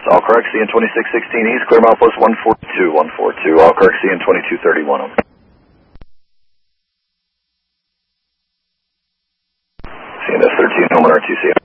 All correct, CN 2616 East, clear milepost 142. All correct, CN 2231. Okay. CNS 13, home on RTC.